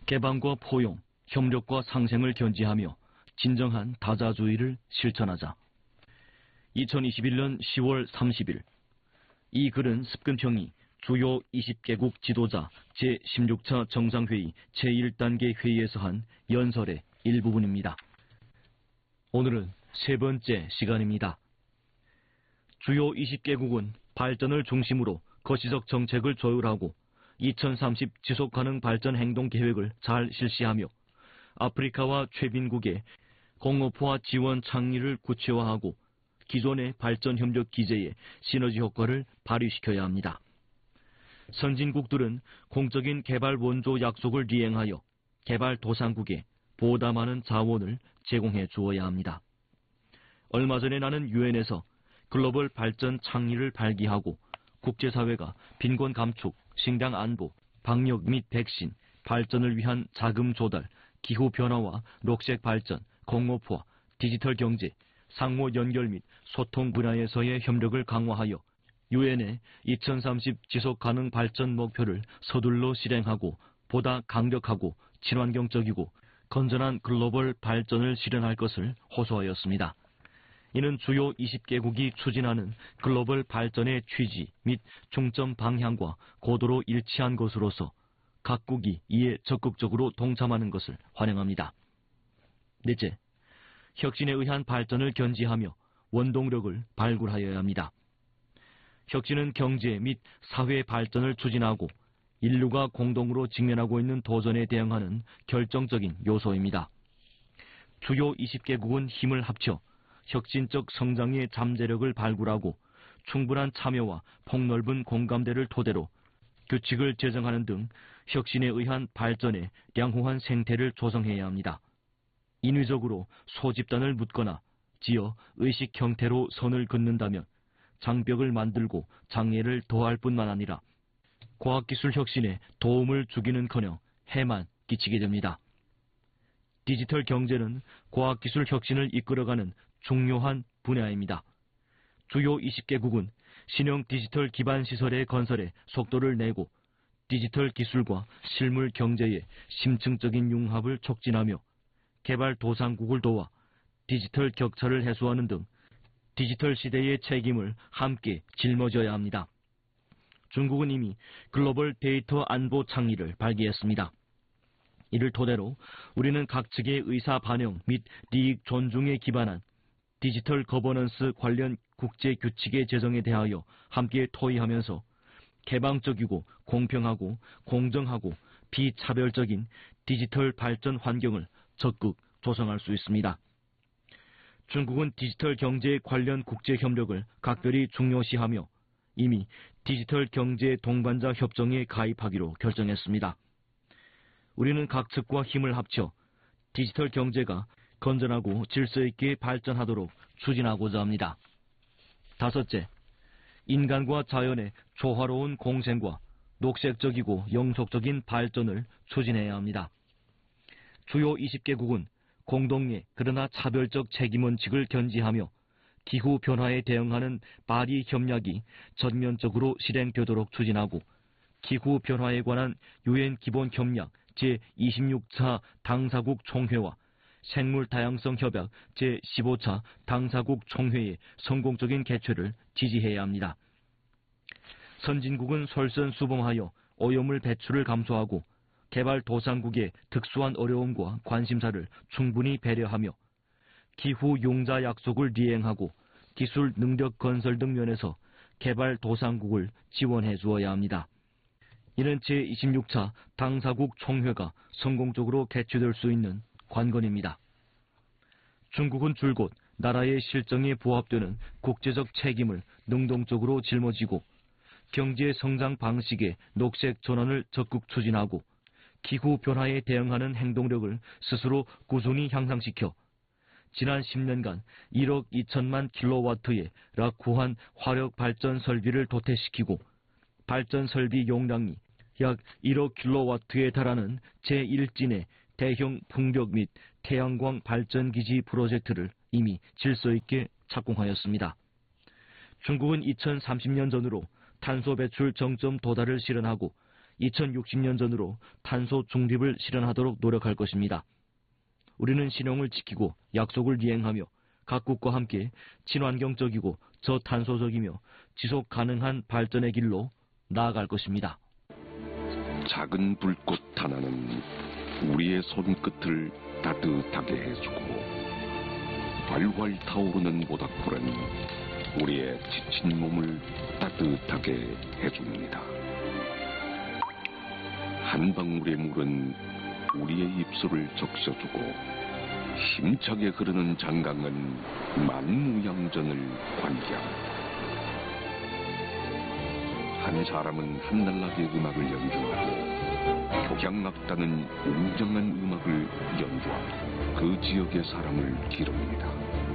개방과 포용, 협력과 상생을 견지하며 진정한 다자주의를 실천하자. 2021년 10월 30일 이 글은 습근평이 주요 20개국 지도자 제16차 정상회의 제1단계 회의에서 한 연설의 일부분입니다. 오늘은 세 번째 시간입니다. 주요 20개국은 발전을 중심으로 거시적 정책을 조율하고 2030 지속가능 발전 행동 계획을 잘 실시하며 아프리카와 최빈국의 공업화 지원 창의를 구체화하고 기존의 발전 협력 기제의 시너지 효과를 발휘시켜야 합니다. 선진국들은 공적인 개발 원조 약속을 이행하여 개발도상국에 보다 많은 자원을 제공해 주어야 합니다. 얼마 전에 나는 유엔에서 글로벌 발전 창의를 발기하고 국제사회가 빈곤 감축, 식량 안보, 방역 및 백신, 발전을 위한 자금 조달, 기후변화와 녹색 발전, 공업화, 디지털 경제, 상호 연결 및 소통 분야에서의 협력을 강화하여 유엔의 2030 지속가능 발전 목표를 서둘러 실행하고 보다 강력하고 친환경적이고 건전한 글로벌 발전을 실현할 것을 호소하였습니다. 이는 주요 20개국이 추진하는 글로벌 발전의 취지 및 중점 방향과 고도로 일치한 것으로서 각국이 이에 적극적으로 동참하는 것을 환영합니다. 넷째, 혁신에 의한 발전을 견지하며 원동력을 발굴하여야 합니다. 혁신은 경제 및 사회 발전을 추진하고 인류가 공동으로 직면하고 있는 도전에 대응하는 결정적인 요소입니다. 주요 20개국은 힘을 합쳐 혁신적 성장의 잠재력을 발굴하고 충분한 참여와 폭넓은 공감대를 토대로 규칙을 제정하는 등 혁신에 의한 발전의 양호한 생태를 조성해야 합니다. 인위적으로 소집단을 묻거나 지어 의식 형태로 선을 긋는다면 장벽을 만들고 장애를 더할 뿐만 아니라 과학기술 혁신에 도움을 주기는커녕 해만 끼치게 됩니다. 디지털 경제는 과학기술 혁신을 이끌어가는 중요한 분야입니다. 주요 20개국은 신형 디지털 기반 시설의 건설에 속도를 내고 디지털 기술과 실물 경제의 심층적인 융합을 촉진하며 개발도상국을 도와 디지털 격차를 해소하는 등 디지털 시대의 책임을 함께 짊어져야 합니다. 중국은 이미 글로벌 데이터 안보 창의를 발기했습니다. 이를 토대로 우리는 각 측의 의사 반영 및利益 존중에 기반한 디지털 거버넌스 관련 국제 규칙의 제정에 대하여 함께 토의하면서 개방적이고 공평하고 공정하고 비차별적인 디지털 발전 환경을 적극 조성할 수 있습니다. 중국은 디지털 경제 관련 국제 협력을 각별히 중요시하며 이미 디지털 경제 동반자 협정에 가입하기로 결정했습니다. 우리는 각 측과 힘을 합쳐 디지털 경제가 건전하고 질서 있게 발전하도록 추진하고자 합니다. 다섯째, 인간과 자연의 조화로운 공생과 녹색적이고 영속적인 발전을 추진해야 합니다. 주요 20개국은 공동의 그러나 차별적 책임원칙을 견지하며 기후변화에 대응하는 파리 협약이 전면적으로 실행되도록 추진하고 기후변화에 관한 유엔 기본협약 제26차 당사국 총회와 생물다양성 협약 제15차 당사국 총회의 성공적인 개최를 지지해야 합니다. 선진국은 솔선수범하여 오염물 배출을 감소하고 개발도상국의 특수한 어려움과 관심사를 충분히 배려하며 기후 용자 약속을 이행하고 기술 능력 건설 등 면에서 개발도상국을 지원해 주어야 합니다. 이는 제26차 당사국 총회가 성공적으로 개최될 수 있는 관건입니다. 중국은 줄곧 나라의 실정에 부합되는 국제적 책임을 능동적으로 짊어지고 경제 성장 방식의 녹색 전환을 적극 추진하고 기후변화에 대응하는 행동력을 스스로 꾸준히 향상시켜 지난 10년간 1억 2천만 킬로와트의 락후한 화력 발전 설비를 도태시키고 발전 설비 용량이 약 1억 킬로와트에 달하는 제1진의 대형 풍력 및 태양광 발전기지 프로젝트를 이미 질서 있게 착공하였습니다. 중국은 2030년 전으로 탄소 배출 정점 도달을 실현하고 2060년 전으로 탄소 중립을 실현하도록 노력할 것입니다. 우리는 신용을 지키고 약속을 이행하며 각국과 함께 친환경적이고 저탄소적이며 지속 가능한 발전의 길로 나아갈 것입니다. 작은 불꽃 하나는 우리의 손끝을 따뜻하게 해주고 활활 타오르는 모닥불은 우리의 지친 몸을 따뜻하게 해줍니다. 한 방울의 물은 우리의 입술을 적셔주고 힘차게 흐르는 장강은 만무양전을 관계합니다. 한 사람은 한날라게 음악을 연주하고 교향악단은 웅장한 음악을 연주하며 그 지역의 사랑을 기릅니다.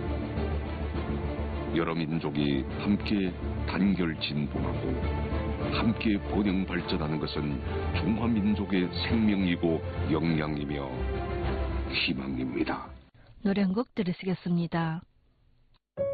여러 민족이 함께 단결 진보하고 함께 번영 발전하는 것은 중화민족의 생명이고 역량이며 희망입니다. 노래 한 곡 들으시겠습니다.